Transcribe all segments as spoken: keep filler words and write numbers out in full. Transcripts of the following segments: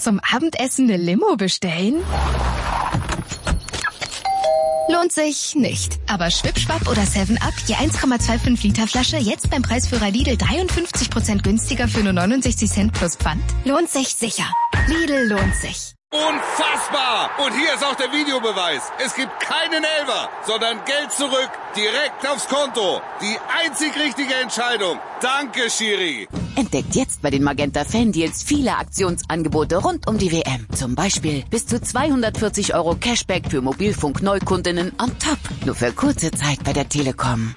zum Abendessen eine Limo bestellen? Lohnt sich nicht. Aber Schwipschwapp oder seven up, je eins Komma fünfundzwanzig Liter Flasche, jetzt beim Preisführer Lidl dreiundfünfzig Prozent günstiger für nur neunundsechzig Cent plus Pfand. Lohnt sich sicher. Lidl lohnt sich. Unfassbar! Und hier ist auch der Videobeweis. Es gibt keinen Elfer, sondern Geld zurück, direkt aufs Konto. Die einzig richtige Entscheidung. Danke, Schiri. Entdeckt jetzt bei den Magenta Fan Deals viele Aktionsangebote rund um die W M. Zum Beispiel bis zu zweihundertvierzig Euro Cashback für Mobilfunk-Neukundinnen on top. Nur für kurze Zeit bei der Telekom.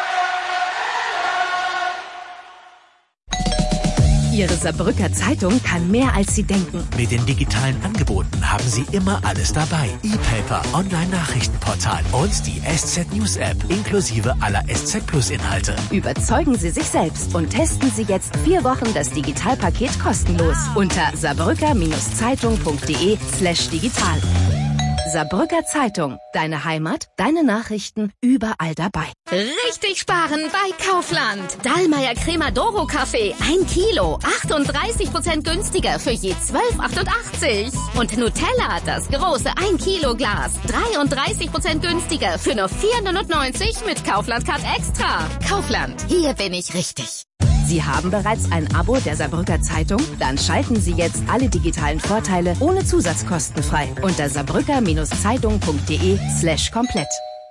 Ihre Saarbrücker Zeitung kann mehr, als Sie denken. Mit den digitalen Angeboten haben Sie immer alles dabei. E-Paper, Online-Nachrichtenportal und die S Z News App inklusive aller S Z Plus Inhalte. Überzeugen Sie sich selbst und testen Sie jetzt vier Wochen das Digitalpaket kostenlos unter saarbrücker-zeitung.de slash digital. Saarbrücker Zeitung. Deine Heimat, deine Nachrichten, überall dabei. Richtig sparen bei Kaufland. Dallmayr Crema Doro Kaffee, ein Kilo, achtunddreißig Prozent günstiger für je zwölf Komma achtundachtzig. Und Nutella, das große ein Kilo Glas, dreiunddreißig Prozent günstiger für nur vier neunundneunzig mit Kaufland Card Extra. Kaufland, hier bin ich richtig. Sie haben bereits ein Abo der Saarbrücker Zeitung? Dann schalten Sie jetzt alle digitalen Vorteile ohne Zusatzkosten frei unter saarbrücker-zeitung.de slash komplett.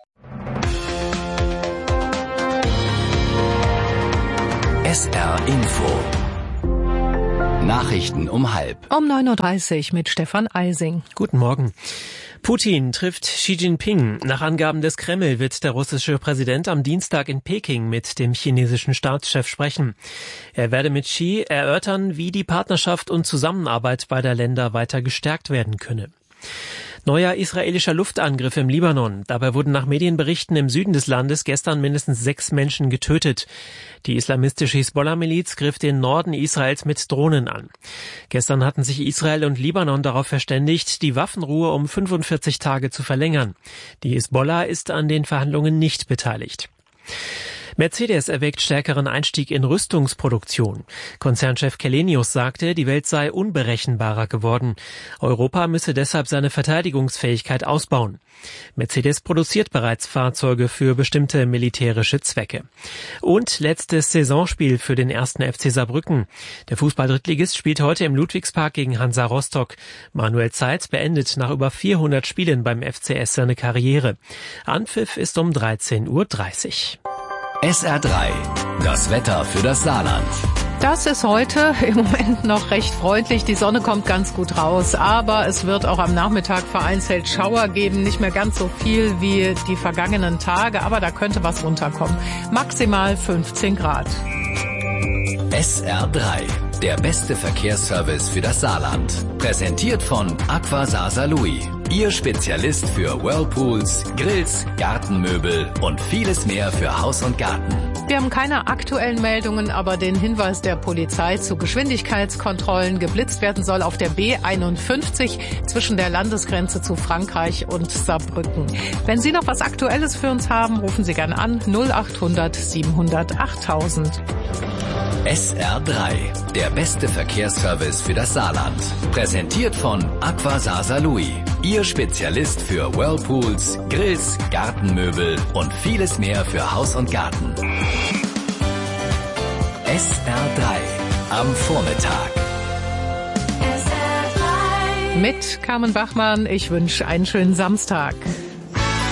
S R Info. Nachrichten um halb. Um neun Uhr dreißig mit Stefan Eising. Guten Morgen. Putin trifft Xi Jinping. Nach Angaben des Kreml wird der russische Präsident am Dienstag in Peking mit dem chinesischen Staatschef sprechen. Er werde mit Xi erörtern, wie die Partnerschaft und Zusammenarbeit beider Länder weiter gestärkt werden könne. Neuer israelischer Luftangriff im Libanon. Dabei wurden nach Medienberichten im Süden des Landes gestern mindestens sechs Menschen getötet. Die islamistische Hisbollah-Miliz griff den Norden Israels mit Drohnen an. Gestern hatten sich Israel und Libanon darauf verständigt, die Waffenruhe um fünfundvierzig Tage zu verlängern. Die Hisbollah ist an den Verhandlungen nicht beteiligt. Mercedes erwägt stärkeren Einstieg in Rüstungsproduktion. Konzernchef Källenius sagte, die Welt sei unberechenbarer geworden. Europa müsse deshalb seine Verteidigungsfähigkeit ausbauen. Mercedes produziert bereits Fahrzeuge für bestimmte militärische Zwecke. Und letztes Saisonspiel für den ersten F C Saarbrücken. Der Fußball-Drittligist spielt heute im Ludwigspark gegen Hansa Rostock. Manuel Zeitz beendet nach über vierhundert Spielen beim F C S seine Karriere. Anpfiff ist um dreizehn Uhr dreißig. S R drei. Das Wetter für das Saarland. Das ist heute im Moment noch recht freundlich. Die Sonne kommt ganz gut raus, aber es wird auch am Nachmittag vereinzelt Schauer geben. Nicht mehr ganz so viel wie die vergangenen Tage, aber da könnte was runterkommen. Maximal fünfzehn Grad. S R drei. Der beste Verkehrsservice für das Saarland. Präsentiert von Aqua Saar Louis. Ihr Spezialist für Whirlpools, Grills, Gartenmöbel und vieles mehr für Haus und Garten. Wir haben keine aktuellen Meldungen, aber den Hinweis der Polizei zu Geschwindigkeitskontrollen. Geblitzt werden soll auf der B einundfünfzig zwischen der Landesgrenze zu Frankreich und Saarbrücken. Wenn Sie noch was Aktuelles für uns haben, rufen Sie gerne an null acht hundert siebenhundert achttausend. S R drei. Der beste Verkehrsservice für das Saarland. Präsentiert von Aqua Saar Louis. Ihr Spezialist für Whirlpools, Grills, Gartenmöbel und vieles mehr für Haus und Garten. S R drei. Am Vormittag. Mit Carmen Bachmann, ich wünsche einen schönen Samstag.